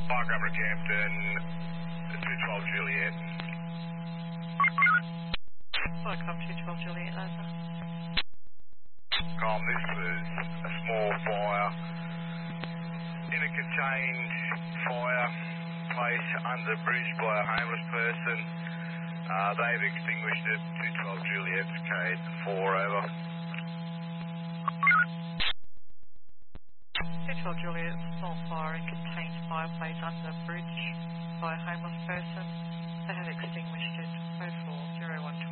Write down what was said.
Montgomery Campton, 212 Juliet. Welcome to 212 Juliet, over. This was a small fire in a contained fireplace under a bridge by a homeless person. They've extinguished it. 212 Juliet's code 4, over. 212 Juliet, small fire in contained fireplace under a bridge by a homeless person. They have extinguished it. 04 01